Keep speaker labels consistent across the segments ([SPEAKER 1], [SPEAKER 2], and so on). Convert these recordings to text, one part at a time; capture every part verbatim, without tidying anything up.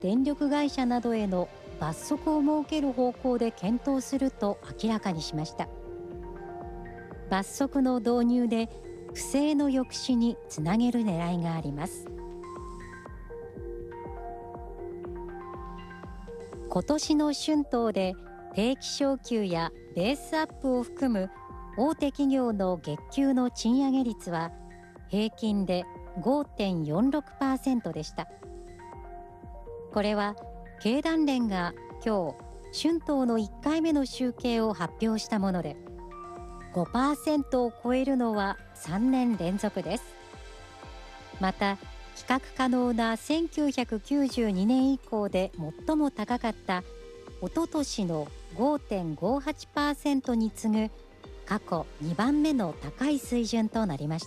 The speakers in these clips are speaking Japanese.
[SPEAKER 1] 電力会社などへの罰則を設ける方向で検討すると明らかにしました。罰則の導入で不正の抑止につなげる狙いがあります。今年の春闘で定期昇給やベースアップを含む大手企業の月給の賃上げ率は平均で ごてんよんろくパーセント でした。これは経団連が今日春闘のいっかいめの集計を発表したもので、 ごパーセント を超えるのはさんねん連続です。また比較可能なせんきゅうひゃくきゅうじゅうにねん以降で最も高かったおととしの ごてんごはちパーセント に次ぐ過去にばんめの高い水準となりました。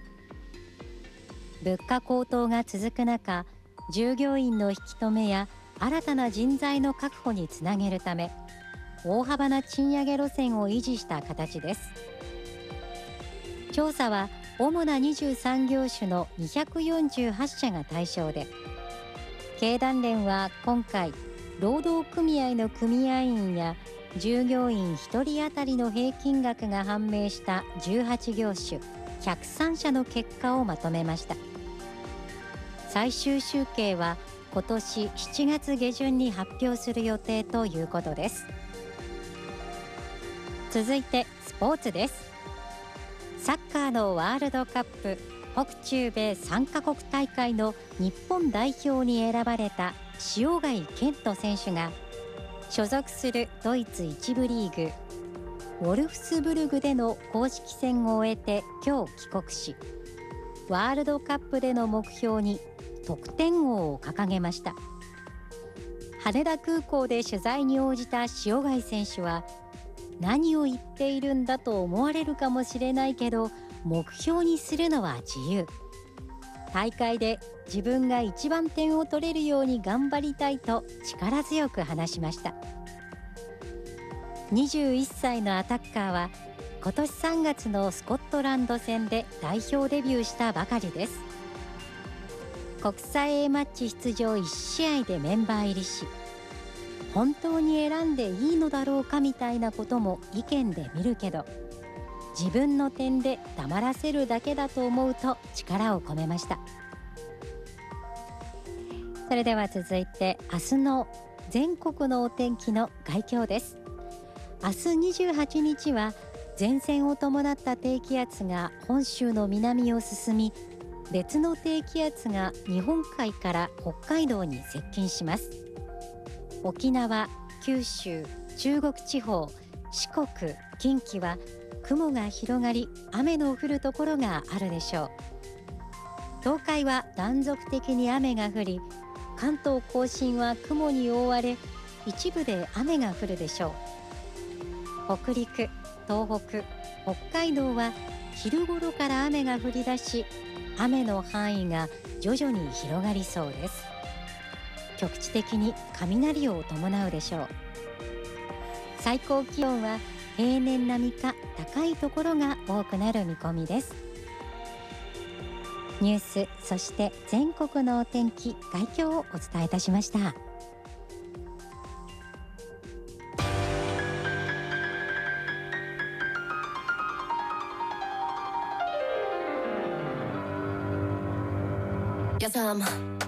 [SPEAKER 1] 物価高騰が続く中、従業員の引き止めや新たな人材の確保につなげるため、大幅な賃上げ路線を維持した形です。調査は主なにじゅうさん業種のにひゃくよんじゅうはち社が対象で、経団連は今回労働組合の組合員や従業員ひとり当たりの平均額が判明したじゅうはち業種ひゃくさん社の結果をまとめました。最終集計は今年しちがつ下旬に発表する予定ということです。続いてスポーツです。サッカーのワールドカップ北中米さんカ国大会の日本代表に選ばれた塩貝健人選手が所属するドイツ一部リーグウォルフスブルグでの公式戦を終えて今日帰国し、ワールドカップでの目標に得点王を掲げました。羽田空港で取材に応じた塩貝選手は、何を言っているんだと思われるかもしれないけど、目標にするのは自由。大会で自分が一番点を取れるように頑張りたいと力強く話しました。にじゅういっさいのアタッカーは今年さんがつのスコットランド戦で代表デビューしたばかりです。国際 A マッチ出場いち試合でメンバー入りし、本当に選んでいいのだろうかみたいなことも意見で見るけど、自分の点で黙らせるだけだと思うと力を込めました。それでは続いて明日の全国のお天気の概況です。明日にじゅうはちにちは前線を伴った低気圧が本州の南を進み、別の低気圧が日本海から北海道に接近します。沖縄、九州、中国地方、四国、近畿は雲が広がり雨の降るところがあるでしょう。東海は断続的に雨が降り、関東甲信は雲に覆われ一部で雨が降るでしょう。北陸、東北、北海道は昼頃から雨が降り出し、雨の範囲が徐々に広がりそうです。局地的に雷を伴うでしょう。最高気温は平年並みか高いところが多くなる見込みです。ニュース、そして全国のお天気、概況をお伝えいたしました。
[SPEAKER 2] Yes, I'm